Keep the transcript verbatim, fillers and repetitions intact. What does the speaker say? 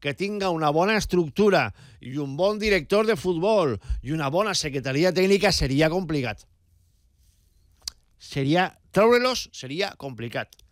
que tinga una bona estructura i un bon director de futbol i una bona secretaria tècnica seria complicat. Seria... Treure-los seria complicat.